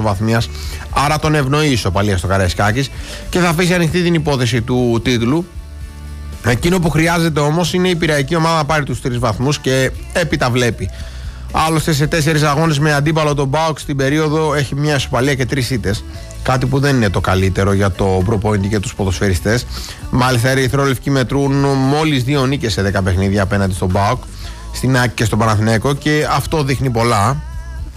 ισοβαθμίας. Άρα τον ευνοεί η ισοπαλία στο Καραϊσκάκης και θα αφήσει ανοιχτή την υπόθεση του τίτλου. Εκείνο που χρειάζεται όμως είναι η πειραϊκή ομάδα να πάρει τους 3 βαθμούς και έπειτα βλέπει. Άλλωστε σε 4 αγώνες με αντίπαλο τον ΠΑΟΚ στην περίοδο έχει μια ισοπαλία και 3 ήττες. Κάτι που δεν είναι το καλύτερο για το προπονητή και τους ποδοσφαιριστές. Μάλιστα οι ερυθρόλευκοι μετρούν μόλις 2 νίκες σε 10 παιχνίδια απέναντι στον ΠΑΟΚ, στην ΑΕΚ και στον Παναθηναίκο, και αυτό δείχνει πολλά.